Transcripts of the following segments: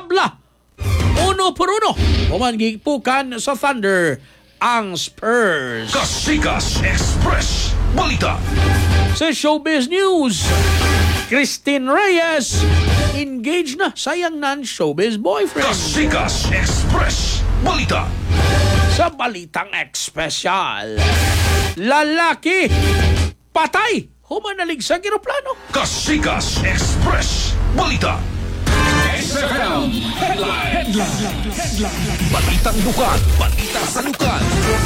tabla 1-1 human gipukan sa Thunder ang Spurs. Kasikas Express Balita. Sa showbiz news, Christine Reyes engaged na sayang non-showbiz boyfriend. Kasikas Express Balita. Sa Balitang Espesyal, lalaki patay humanalig sa eroplano. Kasikas Express Balita. XFM Headline. Balitang dukan, balita sa lukan.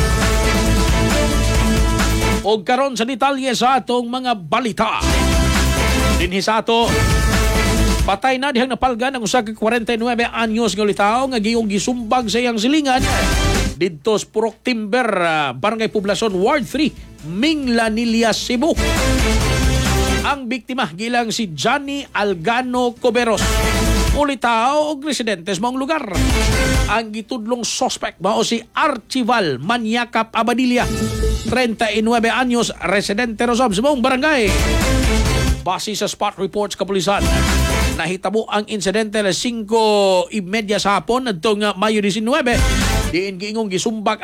O karon sa detalye sa atong mga balita. Dinhi sa ato, patay na dihang napalgan ang usa ka 49 anyos nga litaw nga giyong gisumbag sa iyang silingan didto sa Purok Timber, Barangay Poblacion, Ward 3, Minglanilla, Cebu. Ang biktima gilang si Johnny Algano Coberos, ulitaw og residente sa maong lugar. Ang gitudlong suspect mao si Archival Maniacap Abadilla, 39 anyos, residente Rosab sa maong barangay. Base sa spot reports kapulisan, nahitabo ang insidente alas 5:30 sa hapon adtong Mayo 19. Diin giingong gisumbag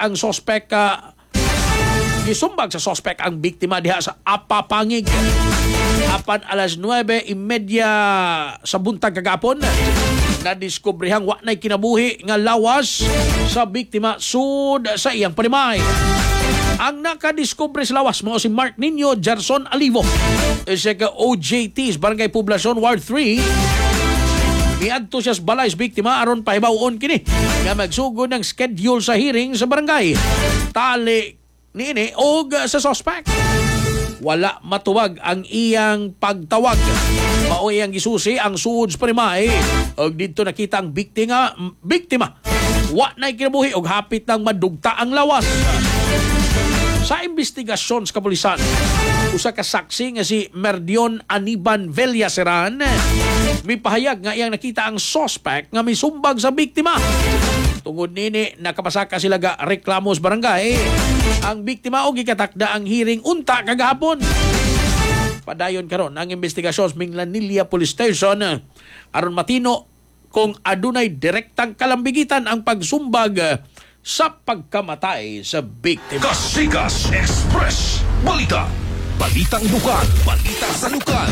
sa suspect ang biktima diha sa Apapangig. Apan alas 9:30 sa buntag kagapon, nadiskobrehang wa nay kinabuhi nga lawas sa biktima sud sa iyang panimay. Ang nakadiskubre sa lawas mao si Mark Nino Gerson Alivo, isa ka OJT sa Barangay Poblacion, Ward 3. Miadto siya sa balay sa biktima aron pahibawon kini nga magsugod ng schedule sa hearing sa barangay. Tali niini og sa suspect, wala matuwag ang iyang pagtawag. Mao iyang gisusi ang suod sa panimay og didto nakita ang biktima wa nay kinabuhi og hapit nang madugta ang lawas. Sa investigasyon sa kapulisan, usa ka saksi nga si Merdion Aniban Villaseran mipahayag nga iyang nakita ang suspect nga misumbag sa biktima. Tungod nini nakapasaka sila ga reklamo sa barangay. Ang biktima og gikatakda ang hearing unta kagahapon. Padayon karon ang investigasyon sa Minglanilla Police Station aron matino kung adunay direktang kalambigitan ang pagsumbag sa pagkamatay sa biktima. Kasikas Express Balita. Balitang dukan, balita sa lukan.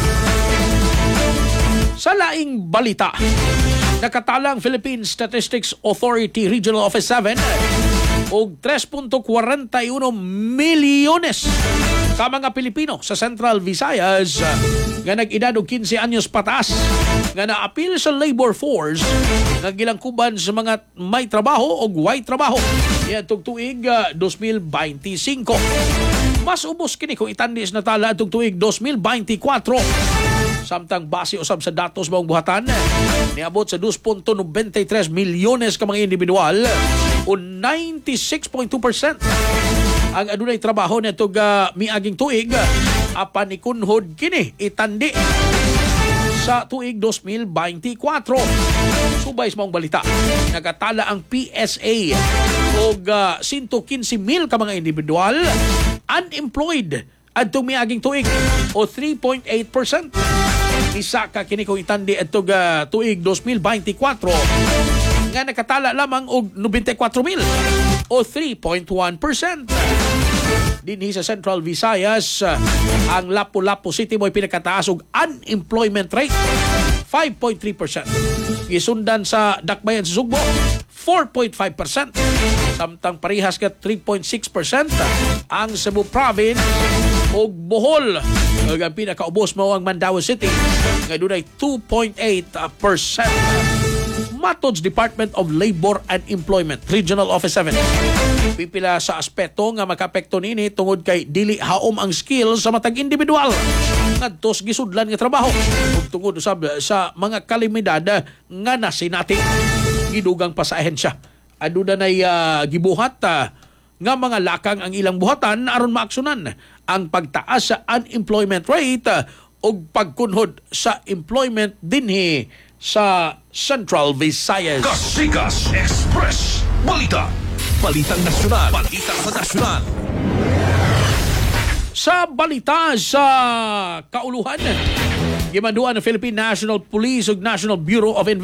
Sa laing balita, nakatalang Philippine Statistics Authority Regional Office 7 og 3.41 milyones ka mga Pilipino sa Central Visayas nga nag-edad og 15 anyos pataas nga naapil sa labor force nga gilangkuban sa mga may trabaho o way trabaho iadtong tuig 2025. Mas ubos kini kung itandis na tala atong tuig 2024. Samtang base usab sa datos maong buhatan, niabot sa 2.93 milyones ka mga individual o 96.2% ang adunay trabaho nitong miaging tuig. Apan ikunhod kini itandi sa tuig 2024. Subay sa maong balita, nagatala ang PSA og 115,000 ka mga individual unemployed adtong miaging tuig o 3.8%. Isa ka kini kung itandi atong tuig 2024 nga nakatala lamang og 94,000 o 3.1%. Dinhi sa Central Visayas, ang Lapu-Lapu City mo'y pinakataas og unemployment rate 5.3%. Gisundan sa Dakbayan sa Sugbo 4.5%. Samtang parihas ka 3.6% ang Cebu Province o Bohol. Ang pinakaubos mo ang Mandaue City nga dunay 2.8%. Matods Department of Labor and Employment Regional Office 7. Pipila sa aspeto nga makapekto nini tungod kay dili haom ang skill sa matag individual ngadto sa gisudlan nga trabaho ug tungod usab sa mga kalimidad nga nasinati. Gidugang pa sa ahensya aduna nay gibuhat nga mga lakang ang ilang buhatan aron maaksunan ang pagtaas sa unemployment rate ug pagkunhod sa employment dinhi sa Central Visayas. Kasikas Express Balita. Balitang nasyonal, balita sa nasyonal. Sa balita sa kauluhan, gimanduan ng Philippine National Police ug National Bureau of